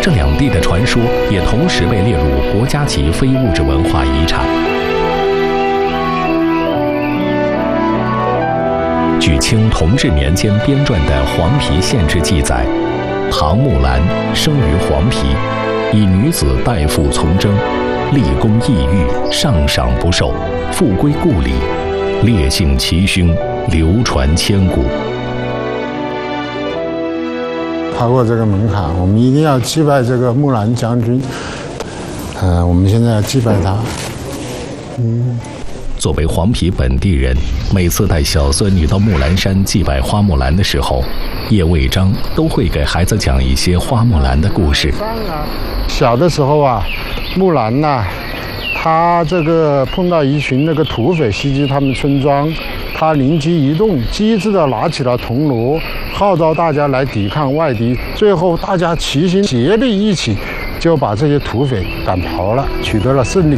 这两地的传说也同时被列入国家级非物质文化遗产。据清同治年间编撰的《黄皮县志》记载，唐木兰生于黄皮，以女子代父从征，立功异域，上赏不受，复归故里，烈性奇勋，流传千古。 爬过这个门槛，我们一定要祭拜这个木兰将军。我们现在要祭拜他。 作为黄皮本地人，每次带小孙女到木兰山祭拜花木兰的时候，叶卫章都会给孩子讲一些花木兰的故事。 小的时候啊，木兰呐，她这个碰到一群那个土匪袭击他们村庄，她灵机一动，机智地拿起了铜锣，号召大家来抵抗外敌。最后大家齐心协力一起，就把这些土匪赶跑了，取得了胜利。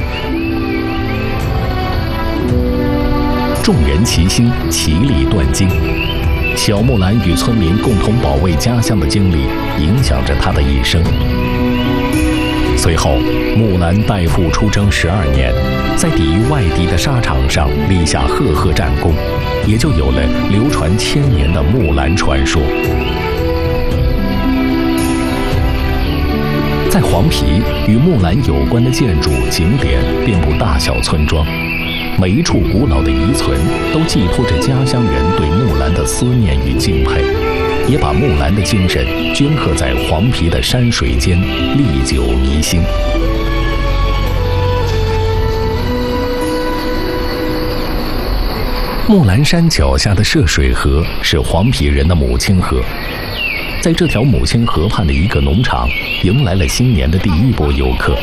众人齐心，其利断金。小木兰与村民共同保卫家乡的经历，影响着她的一生。随后，木兰代父出征12年，在抵御外敌的沙场上立下赫赫战功，也就有了流传1000年的木兰传说。在黄皮，与木兰有关的建筑景点遍布大小村庄。每一处古老的遗存都寄托着家乡人对木兰的思念与敬佩，也把木兰的精神镌刻在黄皮的山水间，历久弥新。木兰山脚下的涉水河是黄皮人的母亲河，在这条母亲河畔的一个农场，迎来了新年的第一波游客。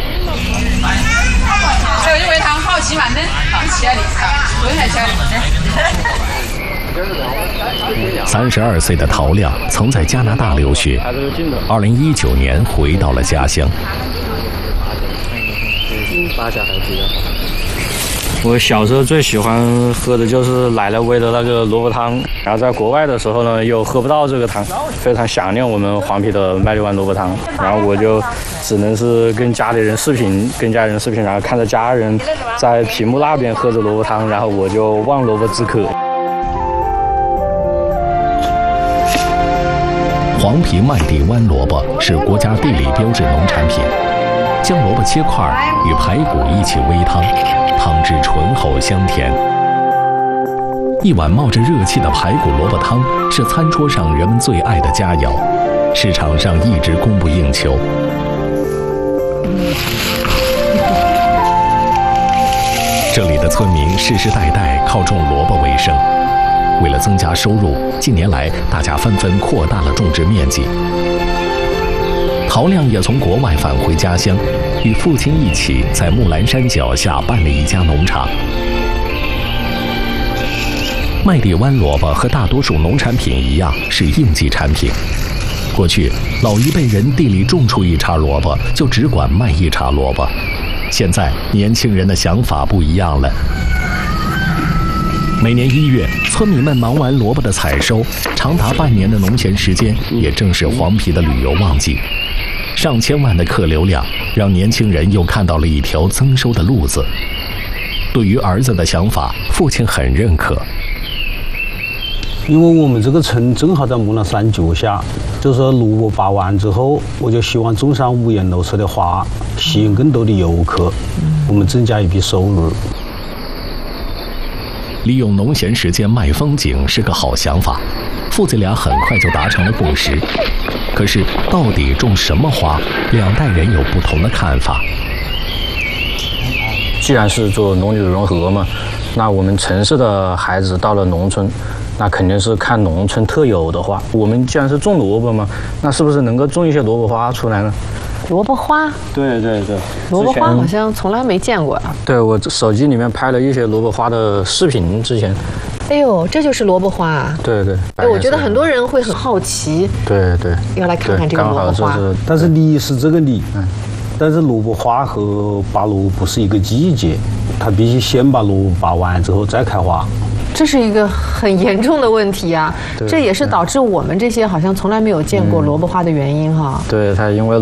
起满灯，起来的，昨天还起来的。 32岁的陶亮曾在加拿大留学，2019年回到了家乡。 我小时候最喜欢喝的就是奶奶煨的那个萝卜汤，然后在国外的时候呢，又喝不到这个汤，非常想念我们黄皮的麦粒湾萝卜汤，然后我就只能是跟家里人视频，然后看着家人在屏幕那边喝着萝卜汤，然后我就忘萝卜止渴。 黄皮麦地湾萝卜是国家地理标志农产品，将萝卜切块与排骨一起煨汤，汤汁醇厚香甜。一碗冒着热气的排骨萝卜汤是餐桌上人们最爱的佳肴，市场上一直供不应求。这里的村民世世代代靠种萝卜为生，为了增加收入，近年来大家纷纷扩大了种植面积。陶亮也从国外返回家乡，与父亲一起在木兰山脚下办了一家农场。麦地湾萝卜和大多数农产品一样是应季产品。过去老一辈人地里种出一茬萝卜就只管卖一茬萝卜，现在年轻人的想法不一样了。每年1月，村民们忙完萝卜的采收，长达半年的农闲时间也正是黄皮的旅游旺季。上千万的客流量让年轻人又看到了一条增收的路子。对于儿子的想法，父亲很认可。 因为我们这个村正好在木兰山脚下，就是说萝卜拔完之后，我就希望种上五颜六色的花，吸引更多的游客，我们增加一笔收入。 利用农闲时间卖风景是个好想法，父子俩很快就达成了共识。可是到底种什么花，两代人有不同的看法。 既然是做农女融合嘛，那我们城市的孩子到了农村，那肯定是看农村特有的花。我们既然是种萝卜嘛，那是不是能够种一些萝卜花出来呢？ 萝卜花？ 对。 萝卜花好像从来没见过啊。 对，我手机里面拍了一些萝卜花的视频，之前。 哎呦，这就是萝卜花啊！ 对。 哎，我觉得很多人会很好奇。 对。 要来看看这个萝卜花。 但是梨是这个梨，但是萝卜花和拔萝卜不是一个季节，它必须先把萝卜拔完之后再开花。 这是一个很严重的问题啊！这也是导致我们这些好像从来没有见过萝卜花的原因哈。 对，它因为